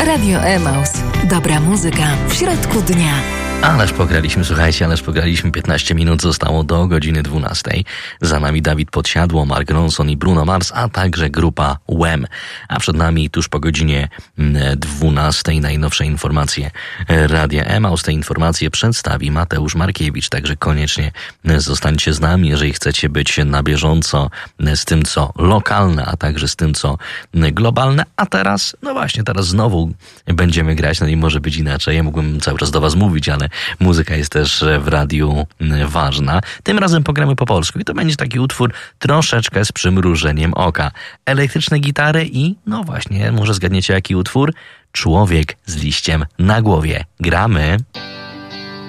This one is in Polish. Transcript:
Radio Emaus. Dobra muzyka w środku dnia. Ależ pograliśmy, słuchajcie, 15 minut zostało do godziny 12. Za nami Dawid Podsiadło, Mark Ronson i Bruno Mars, a także grupa Wham. A przed nami tuż po godzinie 12 najnowsze informacje Radia Emaus. Te informacje przedstawi Mateusz Markiewicz, także koniecznie zostańcie z nami, jeżeli chcecie być na bieżąco z tym, co lokalne, a także z tym, co globalne. A teraz, no właśnie, teraz znowu będziemy grać, no i może być inaczej. Ja mógłbym cały czas do was mówić, ale muzyka jest też w radiu ważna. Tym razem pogramy po polsku i to będzie taki utwór troszeczkę z przymrużeniem oka. Elektryczne gitary i, no właśnie, może zgadniecie jaki utwór? Człowiek z liściem na głowie. Gramy!